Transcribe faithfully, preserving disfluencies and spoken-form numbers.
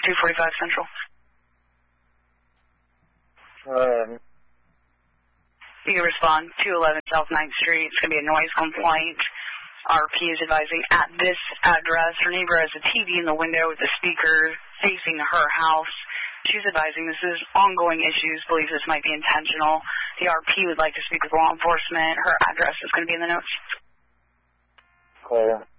two forty-five Central. Um, you can respond, two eleven South ninth Street. It's going to be a noise complaint. R P is advising at this address, her neighbor has a T V in the window with a speaker facing her house. She's advising this is ongoing issues, believes this might be intentional. The R P would like to speak with law enforcement. Her address is going to be in the notes. Clear.